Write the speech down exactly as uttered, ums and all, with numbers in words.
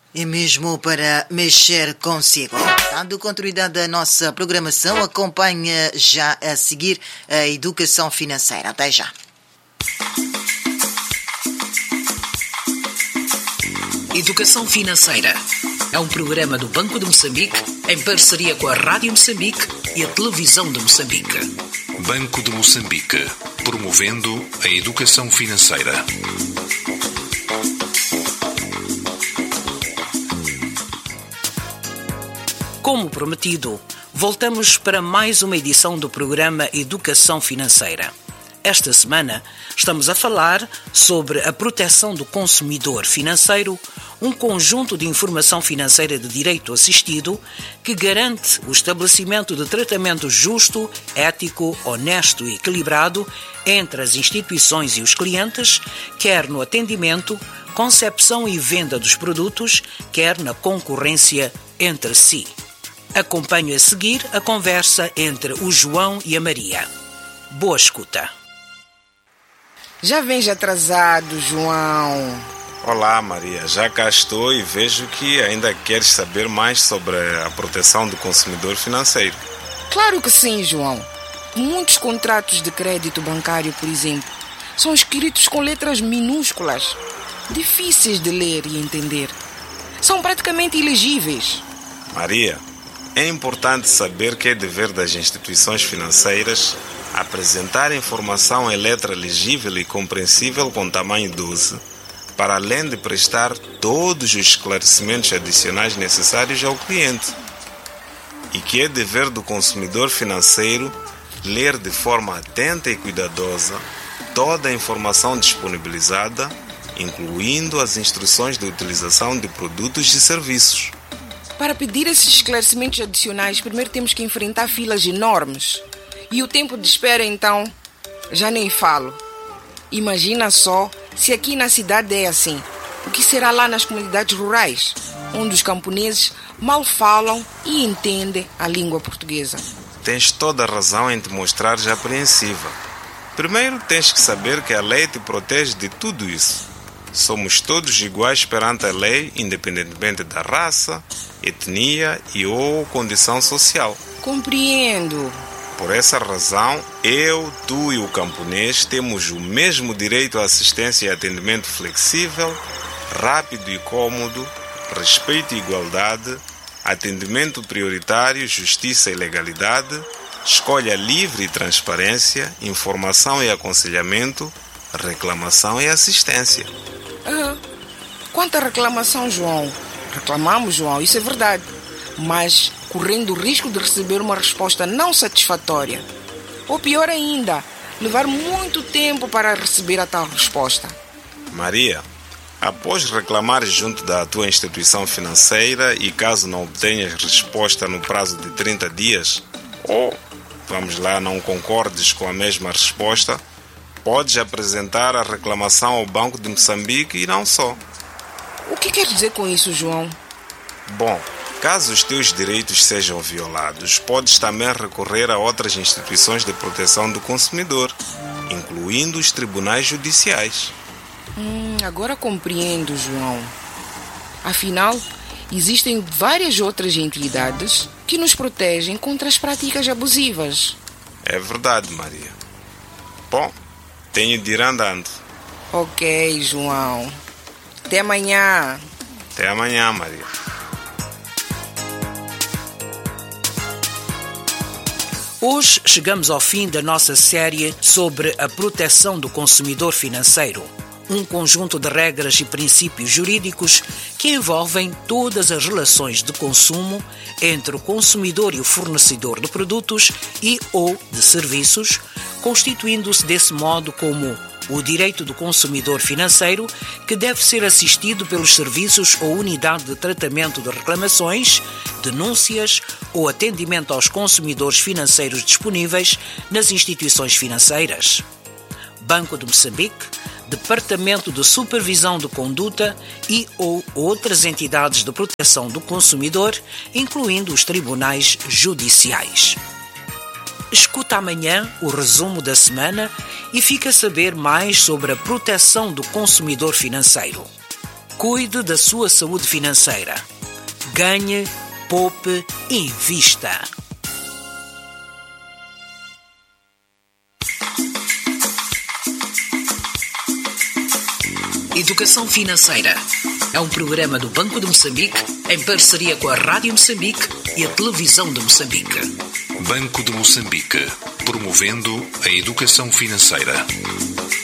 E mesmo para mexer consigo. Dando continuidade à nossa programação, acompanhe já a seguir a educação financeira. Até já. Educação Financeira é um programa do Banco de Moçambique em parceria com a Rádio Moçambique e a Televisão de Moçambique. Banco de Moçambique, promovendo a educação financeira. Como prometido, voltamos para mais uma edição do programa Educação Financeira. Esta semana estamos a falar sobre a proteção do consumidor financeiro, um conjunto de informação financeira de direito assistido que garante o estabelecimento de tratamento justo, ético, honesto e equilibrado entre as instituições e os clientes, quer no atendimento, concepção e venda dos produtos, quer na concorrência entre si. Acompanho a seguir a conversa entre o João e a Maria. Boa escuta. Já vens atrasado, João. Olá, Maria. Já cá estou e vejo que ainda queres saber mais sobre a proteção do consumidor financeiro. Claro que sim, João. Muitos contratos de crédito bancário, por exemplo, são escritos com letras minúsculas, difíceis de ler e entender. São praticamente ilegíveis. Maria, é importante saber que é dever das instituições financeiras apresentar informação em letra legível e compreensível com tamanho doze, para além de prestar todos os esclarecimentos adicionais necessários ao cliente. E que é dever do consumidor financeiro ler de forma atenta e cuidadosa toda a informação disponibilizada, incluindo as instruções de utilização de produtos e serviços. Para pedir esses esclarecimentos adicionais, primeiro temos que enfrentar filas enormes. E o tempo de espera, então, já nem falo. Imagina só se aqui na cidade é assim. O que será lá nas comunidades rurais, onde os camponeses mal falam e entendem a língua portuguesa? Tens toda a razão em te mostrares apreensiva. Primeiro tens que saber que a lei te protege de tudo isso. Somos todos iguais perante a lei, independentemente da raça, etnia e ou condição social. Compreendo. Por essa razão, eu, tu e o camponês temos o mesmo direito à assistência e atendimento flexível, rápido e cômodo, respeito e igualdade, atendimento prioritário, justiça e legalidade, escolha livre e transparência, informação e aconselhamento, reclamação e assistência. Ah, quanto à reclamação, João, reclamamos, João, isso é verdade, mas correndo o risco de receber uma resposta não satisfatória. Ou pior ainda, levar muito tempo para receber a tal resposta. Maria, após reclamar junto da tua instituição financeira e caso não obtenhas resposta no prazo de trinta dias, ou, vamos lá, não concordes com a mesma resposta, podes apresentar a reclamação ao Banco de Moçambique e não só. O que quer dizer com isso, João? Bom, caso os teus direitos sejam violados, podes também recorrer a outras instituições de proteção do consumidor, incluindo os tribunais judiciais. Hum, agora compreendo, João. Afinal, existem várias outras entidades que nos protegem contra as práticas abusivas. É verdade, Maria. Bom, tenho de ir andando. Ok, João. Até amanhã. Até amanhã, Maria. Hoje chegamos ao fim da nossa série sobre a proteção do consumidor financeiro, um conjunto de regras e princípios jurídicos que envolvem todas as relações de consumo entre o consumidor e o fornecedor de produtos e ou de serviços, constituindo-se desse modo como o direito do consumidor financeiro, que deve ser assistido pelos serviços ou unidade de tratamento de reclamações, denúncias ou atendimento aos consumidores financeiros disponíveis nas instituições financeiras. Banco de Moçambique, Departamento de Supervisão de Conduta e ou outras entidades de proteção do consumidor, incluindo os tribunais judiciais. Escuta amanhã o resumo da semana e fica a saber mais sobre a proteção do consumidor financeiro. Cuide da sua saúde financeira. Ganhe, poupe e invista. Educação Financeira é um programa do Banco de Moçambique em parceria com a Rádio Moçambique e a Televisão de Moçambique. Banco de Moçambique, promovendo a educação financeira.